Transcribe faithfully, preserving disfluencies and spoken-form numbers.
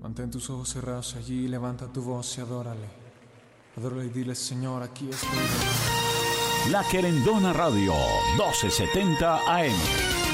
Mantén tus ojos cerrados allí, levanta tu voz y adórale. Adórale y dile, Señor, aquí estoy. La Querendona Radio, doce setenta A M.